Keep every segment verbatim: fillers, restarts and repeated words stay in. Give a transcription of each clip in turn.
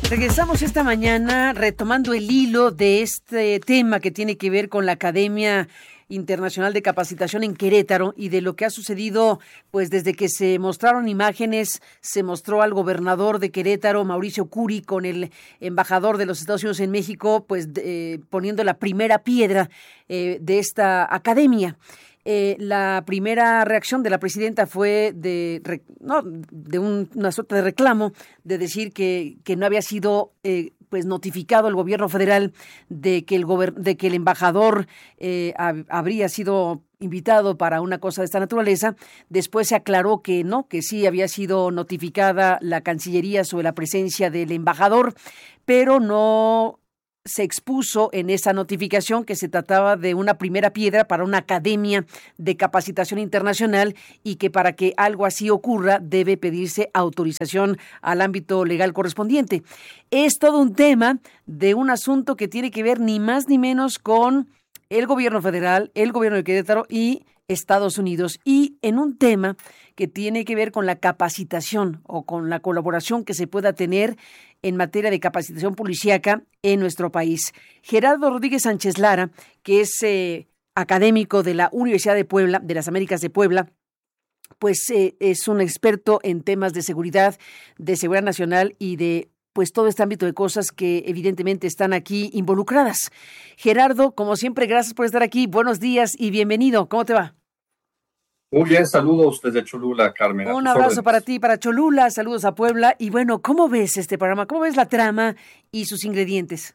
Regresamos esta mañana retomando el hilo de este tema que tiene que ver con la Academia Internacional de Capacitación en Querétaro y de lo que ha sucedido, pues desde que se mostraron imágenes, se mostró al gobernador de Querétaro, Mauricio Curi, con el embajador de los Estados Unidos en México, pues eh, poniendo la primera piedra eh, de esta academia. Eh, la primera reacción de la presidenta fue de, no, de un, una suerte de reclamo, de decir que, que no había sido eh, pues notificado el gobierno federal de que el, gober, de que el embajador eh, hab, habría sido invitado para una cosa de esta naturaleza. Después se aclaró que no, que sí había sido notificada la Cancillería sobre la presencia del embajador, pero no se expuso en esa notificación que se trataba de una primera piedra para una academia de capacitación internacional y que para que algo así ocurra debe pedirse autorización al ámbito legal correspondiente. Es todo un tema de un asunto que tiene que ver ni más ni menos con el gobierno federal, el gobierno de Querétaro y Estados Unidos, y en un tema que tiene que ver con la capacitación o con la colaboración que se pueda tener en materia de capacitación policíaca en nuestro país. Gerardo Rodríguez Sánchez Lara, que es eh, académico de la Universidad de Puebla, de las Américas de Puebla, pues eh, es un experto en temas de seguridad, de seguridad nacional y de pues todo este ámbito de cosas que evidentemente están aquí involucradas. Gerardo, como siempre, gracias por estar aquí. Buenos días y bienvenido. ¿Cómo te va? Muy bien, saludos desde Cholula, Carmen. Un abrazo órdenes. Para ti, para Cholula, saludos a Puebla. Y bueno, ¿cómo ves este programa? ¿Cómo ves la trama y sus ingredientes?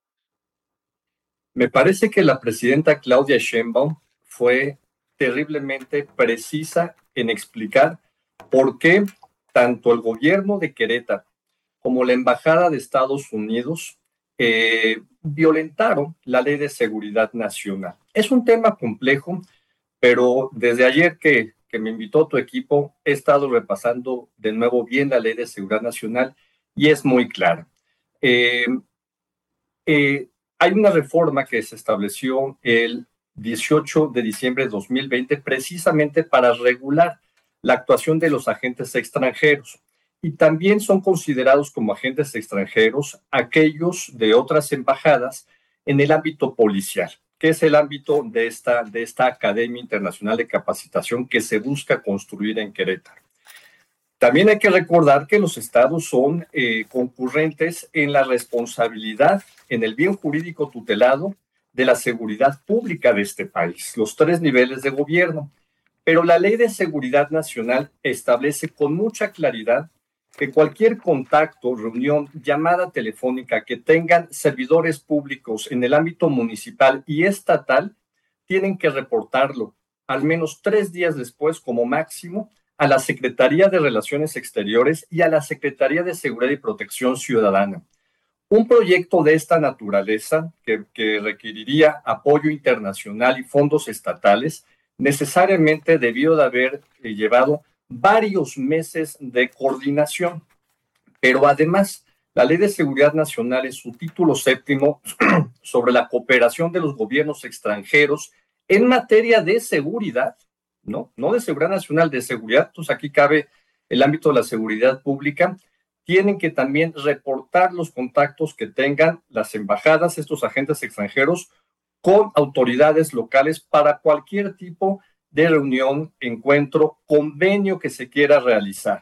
Me parece que la presidenta Claudia Sheinbaum fue terriblemente precisa en explicar por qué tanto el gobierno de Querétaro como la Embajada de Estados Unidos eh, violentaron la Ley de Seguridad Nacional. Es un tema complejo, pero desde ayer que, que me invitó tu equipo, he estado repasando de nuevo bien la Ley de Seguridad Nacional y es muy clara. Eh, eh, hay una reforma que se estableció el dieciocho de diciembre de dos mil veinte precisamente para regular la actuación de los agentes extranjeros. Y también son considerados como agentes extranjeros aquellos de otras embajadas en el ámbito policial, que es el ámbito de esta, de esta Academia Internacional de Capacitación que se busca construir en Querétaro. También hay que recordar que los estados son eh, concurrentes en la responsabilidad, en el bien jurídico tutelado de la seguridad pública de este país, los tres niveles de gobierno. Pero la Ley de Seguridad Nacional establece con mucha claridad que cualquier contacto, reunión, llamada telefónica que tengan servidores públicos en el ámbito municipal y estatal, tienen que reportarlo al menos tres días después como máximo a la Secretaría de Relaciones Exteriores y a la Secretaría de Seguridad y Protección Ciudadana. Un proyecto de esta naturaleza, que, que requeriría apoyo internacional y fondos estatales, necesariamente debió de haber eh, llevado varios meses de coordinación. Pero además, la Ley de Seguridad Nacional en su título séptimo sobre la cooperación de los gobiernos extranjeros en materia de seguridad, no, no de seguridad nacional, de seguridad, entonces aquí cabe el ámbito de la seguridad pública, tienen que también reportar los contactos que tengan las embajadas, estos agentes extranjeros, con autoridades locales para cualquier tipo de reunión, encuentro, convenio que se quiera realizar.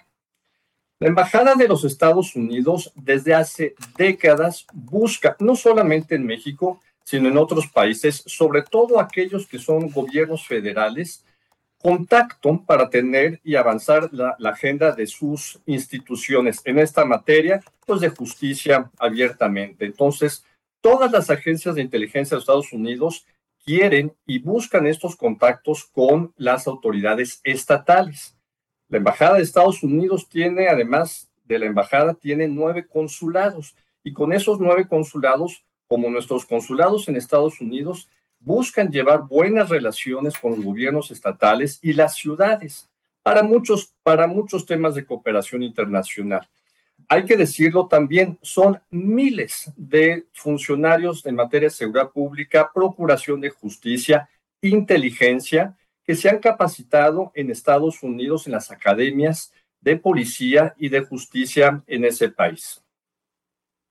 La Embajada de los Estados Unidos desde hace décadas busca, no solamente en México, sino en otros países, sobre todo aquellos que son gobiernos federales, contacto para tener y avanzar la, la agenda de sus instituciones en esta materia, pues de justicia abiertamente. Entonces, todas las agencias de inteligencia de Estados Unidos quieren y buscan estos contactos con las autoridades estatales. La Embajada de Estados Unidos tiene, además de la embajada, tiene nueve consulados y con esos nueve consulados, como nuestros consulados en Estados Unidos, buscan llevar buenas relaciones con los gobiernos estatales y las ciudades para muchos, para muchos temas de cooperación internacional. Hay que decirlo también, son miles de funcionarios en materia de seguridad pública, procuración de justicia, inteligencia, que se han capacitado en Estados Unidos en las academias de policía y de justicia en ese país.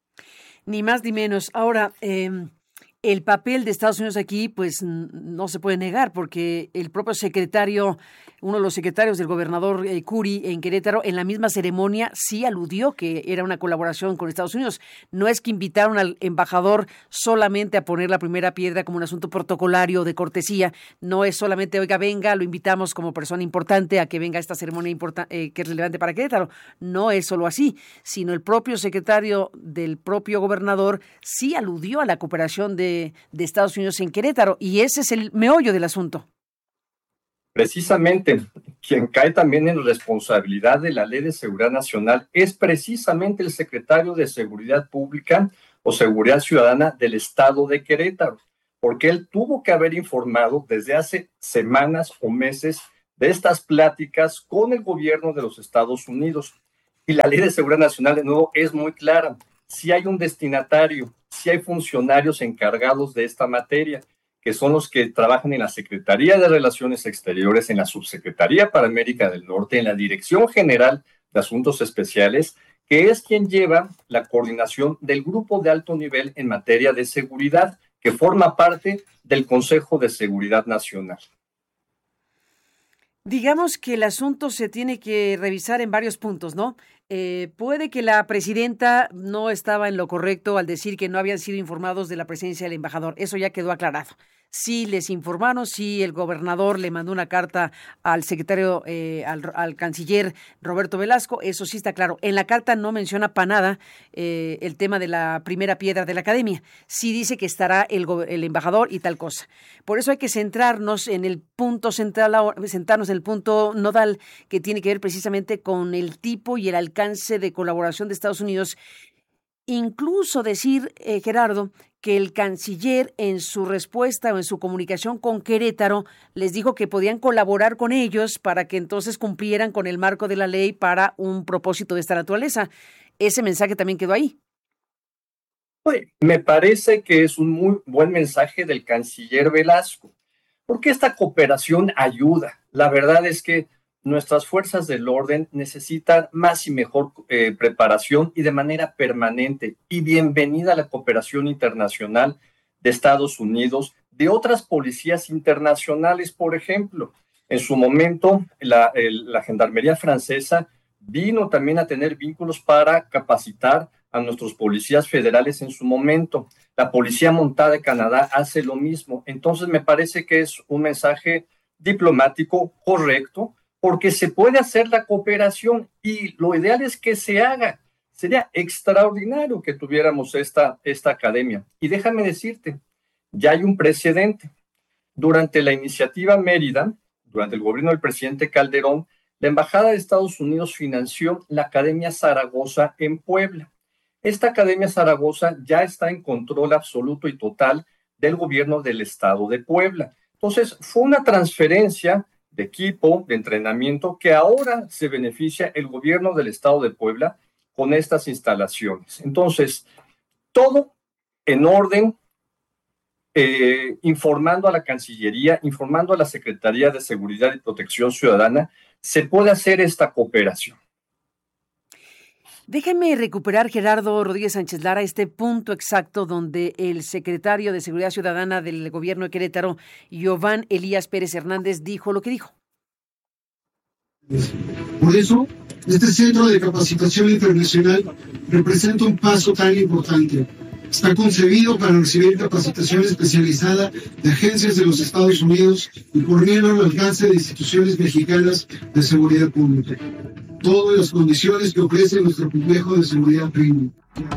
Ni más ni menos. Ahora, eh, el papel de Estados Unidos aquí, pues no se puede negar, porque el propio secretario, uno de los secretarios del gobernador eh, Curi en Querétaro, en la misma ceremonia sí aludió que era una colaboración con Estados Unidos. No es que invitaron al embajador solamente a poner la primera piedra como un asunto protocolario de cortesía. No es solamente, oiga, venga, lo invitamos como persona importante a que venga a esta ceremonia importa- eh, que es relevante para Querétaro. No es solo así, sino el propio secretario del propio gobernador sí aludió a la cooperación de de Estados Unidos en Querétaro, y ese es el meollo del asunto. Precisamente, quien cae también en responsabilidad de la Ley de Seguridad Nacional es precisamente el secretario de Seguridad Pública o Seguridad Ciudadana del Estado de Querétaro, porque él tuvo que haber informado desde hace semanas o meses de estas pláticas con el gobierno de los Estados Unidos. Y la Ley de Seguridad Nacional, de nuevo, es muy clara. Si hay un destinatario, si hay funcionarios encargados de esta materia, que son los que trabajan en la Secretaría de Relaciones Exteriores, en la Subsecretaría para América del Norte, en la Dirección General de Asuntos Especiales, que es quien lleva la coordinación del grupo de alto nivel en materia de seguridad, que forma parte del Consejo de Seguridad Nacional. Digamos que el asunto se tiene que revisar en varios puntos, ¿no? Eh, puede que la presidenta no estaba en lo correcto al decir que no habían sido informados de la presencia del embajador. Eso ya quedó aclarado. Sí les informaron, sí el gobernador le mandó una carta al secretario, eh, al, al canciller Roberto Velasco, eso sí está claro. En la carta no menciona para nada eh, el tema de la primera piedra de la academia. Sí dice que estará el, el embajador y tal cosa. Por eso hay que centrarnos en el punto central, centrarnos en el punto nodal, que tiene que ver precisamente con el tipo y el alcance de colaboración de Estados Unidos. Incluso decir, eh, Gerardo, que el canciller en su respuesta o en su comunicación con Querétaro les dijo que podían colaborar con ellos para que entonces cumplieran con el marco de la ley para un propósito de esta naturaleza. Ese mensaje también quedó ahí. Me parece que es un muy buen mensaje del canciller Velasco, porque esta cooperación ayuda. La verdad es que nuestras fuerzas del orden necesitan más y mejor eh, preparación y de manera permanente. Y bienvenida a la cooperación internacional de Estados Unidos, de otras policías internacionales, por ejemplo. En su momento, la, el, la Gendarmería francesa vino también a tener vínculos para capacitar a nuestros policías federales en su momento. La Policía Montada de Canadá hace lo mismo. Entonces, me parece que es un mensaje diplomático correcto, porque se puede hacer la cooperación y lo ideal es que se haga. Sería extraordinario que tuviéramos esta, esta academia. Y déjame decirte, ya hay un precedente. Durante la iniciativa Mérida, durante el gobierno del presidente Calderón, la Embajada de Estados Unidos financió la Academia Zaragoza en Puebla. Esta Academia Zaragoza ya está en control absoluto y total del gobierno del estado de Puebla. Entonces, fue una transferencia de equipo, de entrenamiento, que ahora se beneficia el gobierno del estado de Puebla con estas instalaciones. Entonces, todo en orden, eh, informando a la Cancillería, informando a la Secretaría de Seguridad y Protección Ciudadana, se puede hacer esta cooperación. Déjeme recuperar, Gerardo Rodríguez Sánchez Lara, este punto exacto donde el secretario de Seguridad Ciudadana del gobierno de Querétaro, Giovanni Elías Pérez Hernández, dijo lo que dijo. Por eso, este centro de capacitación internacional representa un paso tan importante. Está concebido para recibir capacitación especializada de agencias de los Estados Unidos y ponerlo al alcance de instituciones mexicanas de seguridad pública. Todas las condiciones que ofrece nuestro complejo de seguridad premium.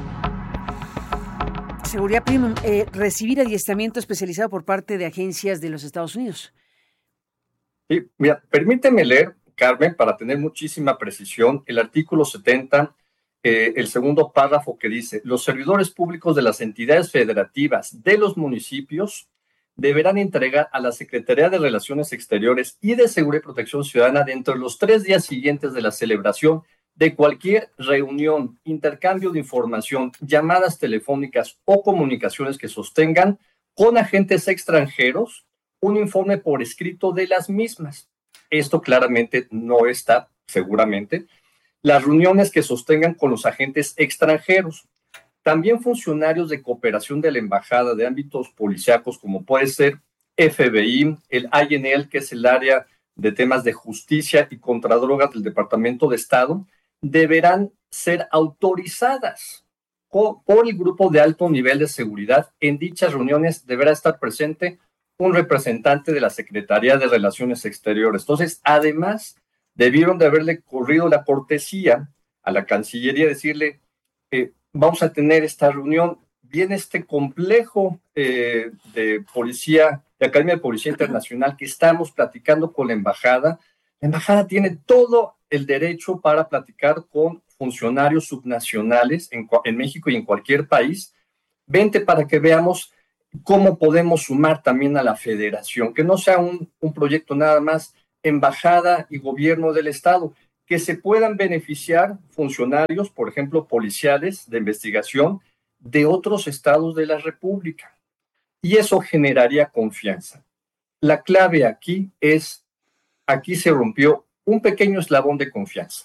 Seguridad premium, eh, recibir adiestramiento especializado por parte de agencias de los Estados Unidos. Sí, mira, permíteme leer, Carmen, para tener muchísima precisión, el artículo setenta, eh, el segundo párrafo que dice: los servidores públicos de las entidades federativas de los municipios deberán entregar a la Secretaría de Relaciones Exteriores y de Seguridad y Protección Ciudadana dentro de los tres días siguientes de la celebración de cualquier reunión, intercambio de información, llamadas telefónicas o comunicaciones que sostengan con agentes extranjeros, un informe por escrito de las mismas. Esto claramente no está, seguramente. Las reuniones que sostengan con los agentes extranjeros. también funcionarios de cooperación de la embajada de ámbitos policíacos, como puede ser F B I, el I N L, que es el área de temas de justicia y contradrogas del Departamento de Estado, deberán ser autorizadas por, por el grupo de alto nivel de seguridad. En dichas reuniones deberá estar presente un representante de la Secretaría de Relaciones Exteriores. Entonces, además, debieron de haberle corrido la cortesía a la Cancillería, decirle, eh, vamos a tener esta reunión, viene este complejo eh, de policía, de Academia de Policía Internacional, que estamos platicando con la embajada. La embajada tiene todo el derecho para platicar con funcionarios subnacionales en, en México y en cualquier país. Vente para que veamos cómo podemos sumar también a la federación, que no sea un, un proyecto nada más embajada y gobierno del Estado, que se puedan beneficiar funcionarios, por ejemplo, policiales de investigación de otros estados de la República. Y eso generaría confianza. La clave aquí es, aquí se rompió un pequeño eslabón de confianza.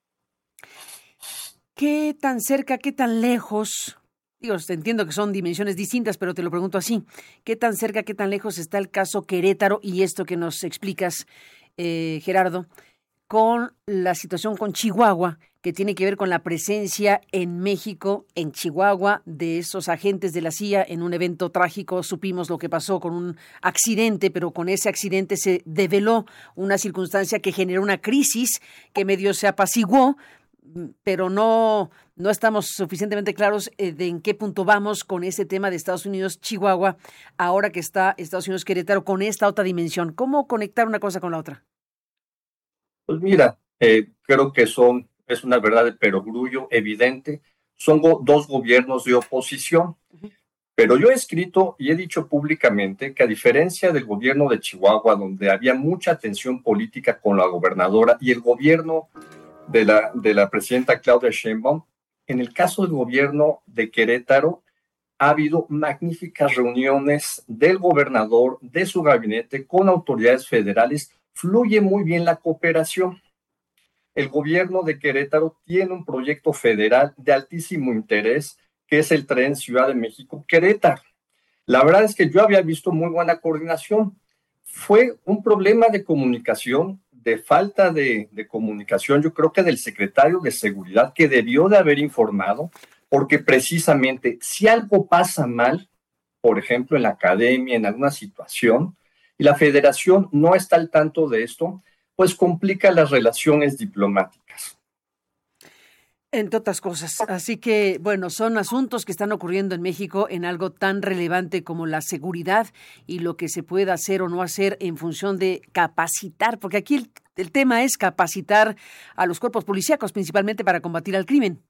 ¿Qué tan cerca, qué tan lejos? Digo, entiendo que son dimensiones distintas, pero te lo pregunto así. ¿Qué tan cerca, qué tan lejos está el caso Querétaro y esto que nos explicas, eh, Gerardo, con la situación con Chihuahua, que tiene que ver con la presencia en México, en Chihuahua, de esos agentes de la C I A en un evento trágico? Supimos lo que pasó con un accidente, pero con ese accidente se develó una circunstancia que generó una crisis que medio se apaciguó, pero no, no estamos suficientemente claros eh, de en qué punto vamos con ese tema de Estados Unidos-Chihuahua, ahora que está Estados Unidos-Querétaro con esta otra dimensión. ¿Cómo conectar una cosa con la otra? Pues mira, eh, creo que son, es una verdad de perogrullo evidente. Son go- dos gobiernos de oposición, uh-huh. Pero yo he escrito y he dicho públicamente que a diferencia del gobierno de Chihuahua, donde había mucha tensión política con la gobernadora, y el gobierno de la, de la presidenta Claudia Sheinbaum, en el caso del gobierno de Querétaro, ha habido magníficas reuniones del gobernador, de su gabinete, con autoridades federales. Fluye muy bien la cooperación. El gobierno de Querétaro tiene un proyecto federal de altísimo interés, que es el tren Ciudad de México-Querétaro. La verdad es que yo había visto muy buena coordinación. Fue un problema de comunicación, de falta de, de comunicación, yo creo que del secretario de Seguridad, que debió de haber informado, porque precisamente si algo pasa mal, por ejemplo, en la academia, en alguna situación, y la federación no está al tanto de esto, pues complica las relaciones diplomáticas. Entre otras cosas. Así que, bueno, son asuntos que están ocurriendo en México en algo tan relevante como la seguridad y lo que se pueda hacer o no hacer en función de capacitar, porque aquí el, el tema es capacitar a los cuerpos policíacos, principalmente para combatir al crimen.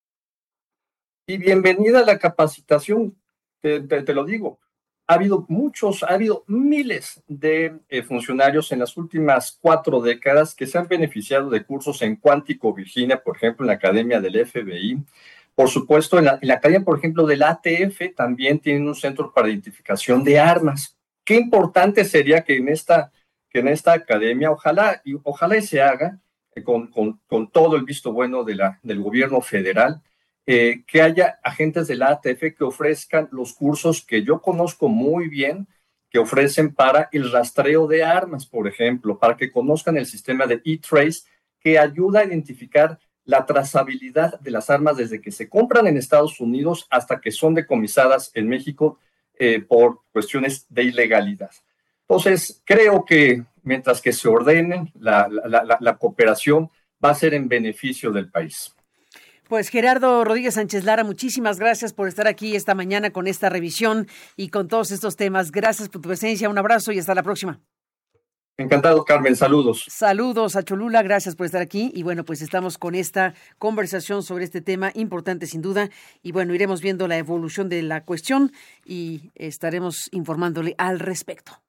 Y bienvenida a la capacitación, te, te, te lo digo. Ha habido muchos, ha habido miles de eh, funcionarios en las últimas cuatro décadas que se han beneficiado de cursos en Cuántico, Virginia, por ejemplo, en la Academia del F B I. Por supuesto, en la, en la Academia, por ejemplo, del A T F también tienen un centro para identificación de armas. Qué importante sería que en esta, que en esta academia, ojalá y, ojalá y se haga eh, con, con, con todo el visto bueno de la, del gobierno federal, Eh, que haya agentes de la A T F que ofrezcan los cursos que yo conozco muy bien, que ofrecen para el rastreo de armas, por ejemplo, para que conozcan el sistema de E-Trace, que ayuda a identificar la trazabilidad de las armas desde que se compran en Estados Unidos hasta que son decomisadas en México eh, por cuestiones de ilegalidad. Entonces, creo que mientras que se ordenen, la, la, la, la cooperación va a ser en beneficio del país. Pues Gerardo Rodríguez Sánchez Lara, muchísimas gracias por estar aquí esta mañana con esta revisión y con todos estos temas. Gracias por tu presencia, un abrazo y hasta la próxima. Encantado, Carmen, saludos. Saludos a Cholula, gracias por estar aquí. Y bueno, pues estamos con esta conversación sobre este tema importante sin duda. Y bueno, iremos viendo la evolución de la cuestión y estaremos informándole al respecto.